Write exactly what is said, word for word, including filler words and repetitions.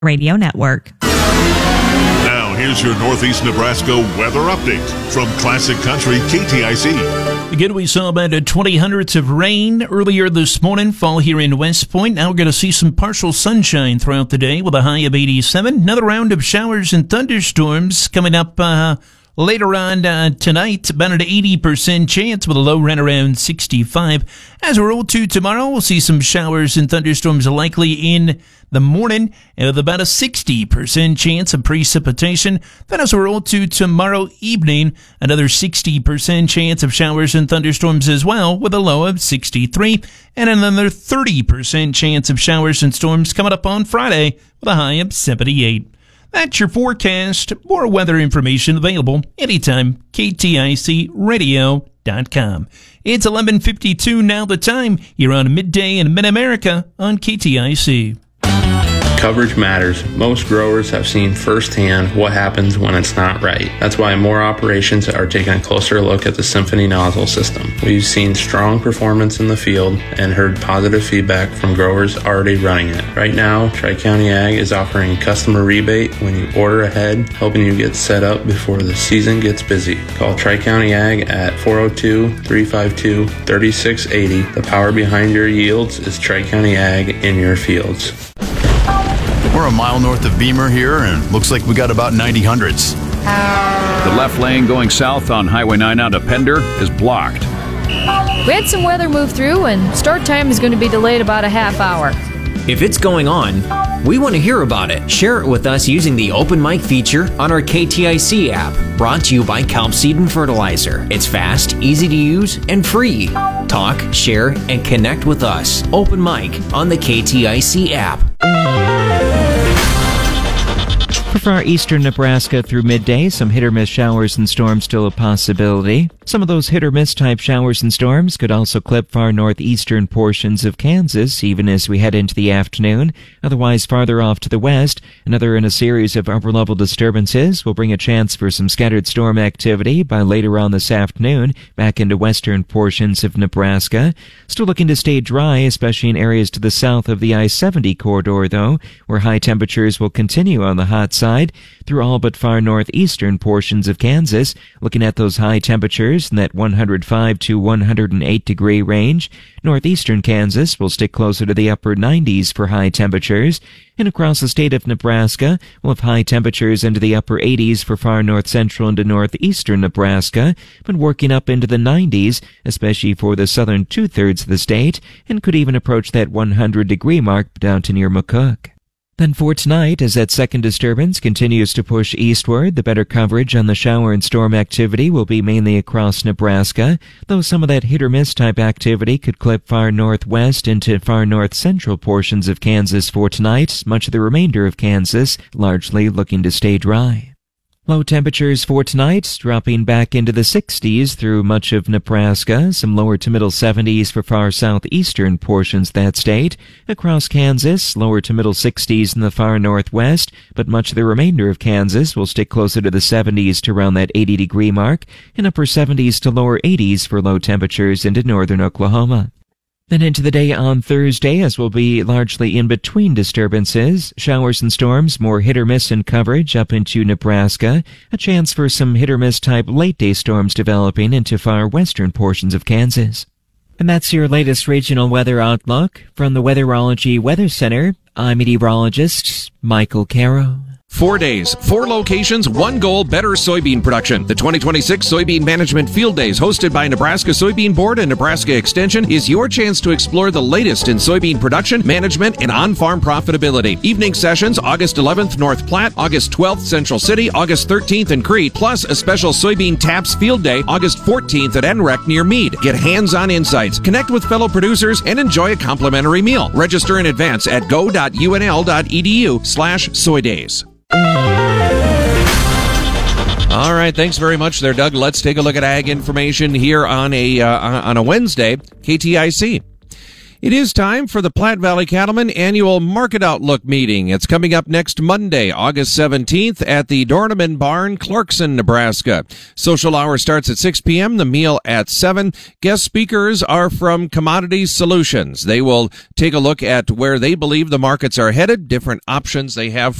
Radio Network. Now, here's your Northeast Nebraska weather update from Classic Country K T I C. Again, we saw about twenty hundredths of rain earlier this morning, fall here in West Point. Now we're going to see some partial sunshine throughout the day with a high of eighty-seven. Another round of showers and thunderstorms coming up uh, later on uh, tonight. About an eighty percent chance with a low run around sixty-five. As we roll to tomorrow, we'll see some showers and thunderstorms likely in the morning with about a sixty percent chance of precipitation. Then as we roll to tomorrow evening, another sixty percent chance of showers and thunderstorms as well with a low of sixty-three. And another thirty percent chance of showers and storms coming up on Friday with a high of seventy-eight. That's your forecast. More weather information available anytime. K T I C radio dot com. It's eleven fifty-two now the time. You're on Midday in Mid-America on K T I C. Coverage matters. Most growers have seen firsthand what happens when it's not right. That's why more operations are taking a closer look at the Symphony nozzle system. We've seen strong performance in the field and heard positive feedback from growers already running it. Right now, Tri-County Ag is offering customer rebate when you order ahead, helping you get set up before the season gets busy. Call Tri-County Ag at four oh two, three five two, three six eight zero. The power behind your yields is Tri-County Ag in your fields. We're a mile north of Beamer here, and looks like we got about ninety hundredths. The left lane going south on Highway nine out of Pender is blocked. We had some weather move through, and start time is going to be delayed about a half hour. If it's going on, we want to hear about it. Share it with us using the Open Mic feature on our K T I C app, brought to you by Kelp Seed and Fertilizer. It's fast, easy to use, and free. Talk, share, and connect with us. Open Mic on the K T I C app. For far eastern Nebraska through midday, some hit-or-miss showers and storms still a possibility. Some of those hit-or-miss type showers and storms could also clip far northeastern portions of Kansas, even as we head into the afternoon. Otherwise, farther off to the west, another in a series of upper-level disturbances will bring a chance for some scattered storm activity by later on this afternoon back into western portions of Nebraska. Still looking to stay dry, especially in areas to the south of the I seventy corridor, though, where high temperatures will continue on the hot side through all but far northeastern portions of Kansas. Looking at those high temperatures in that one hundred five to one hundred eight degree range. Northeastern Kansas will stick closer to the upper nineties for high temperatures. And across the state of Nebraska, we'll have high temperatures into the upper eighties for far north central into northeastern Nebraska, but working up into the nineties, especially for the southern two-thirds of the state, and could even approach that one hundred degree mark down to near McCook. Then for tonight, as that second disturbance continues to push eastward, the better coverage on the shower and storm activity will be mainly across Nebraska, though some of that hit-or-miss type activity could clip far northwest into far north-central portions of Kansas for tonight, much of the remainder of Kansas largely looking to stay dry. Low temperatures for tonight, dropping back into the sixties through much of Nebraska, some lower to middle seventies for far southeastern portions of that state. Across Kansas, lower to middle sixties in the far northwest, but much of the remainder of Kansas will stick closer to the seventies to around that eighty degree mark, and upper seventies to lower eighties for low temperatures into northern Oklahoma. Then into the day on Thursday, as we'll be largely in between disturbances, showers and storms, more hit-or-miss in coverage up into Nebraska, a chance for some hit-or-miss type late-day storms developing into far western portions of Kansas. And that's your latest regional weather outlook. From the Weatherology Weather Center, I'm meteorologist Michael Caro. Four days, four locations, one goal, better soybean production. The twenty twenty-six Soybean Management Field Days, hosted by Nebraska Soybean Board and Nebraska Extension, is your chance to explore the latest in soybean production, management, and on-farm profitability. Evening sessions, August eleventh, North Platte, August twelfth, Central City, August thirteenth in Crete, plus a special Soybean Taps Field Day, August fourteenth at N R E C near Meade. Get hands-on insights, connect with fellow producers, and enjoy a complimentary meal. Register in advance at go dot u n l dot e d u slash soy days. All right, thanks very much there, Doug. Let's take a look at ag information here on a uh, on a Wednesday, K T I C. It is time for the Platte Valley Cattlemen Annual Market Outlook meeting. It's coming up next Monday, August seventeenth at the Dorneman Barn, Clarkson, Nebraska. Social hour starts at six p.m., the meal at seven. Guest speakers are from Commodity Solutions. They will take a look at where they believe the markets are headed, different options they have